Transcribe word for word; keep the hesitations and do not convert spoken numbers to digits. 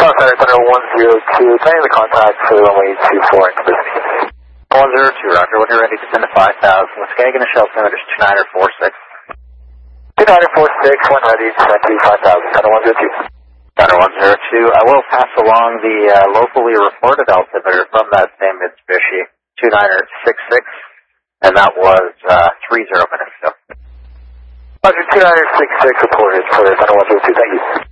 South Center, Thunder one zero two, planning the contact for runway two four into business. one zero two, Roger. When you're ready, descend to five thousand. Let's get a shell center, two niner four six. two niner four six, when ready, descend to five thousand, Thunder one zero two. Thunder one zero two, I will pass along the uh, locally reported altimeter from that same Mitsubishi, two niner six six, and that was uh, three zero minutes ago. Roger, two niner six six reported for Thunder one zero two, thank you.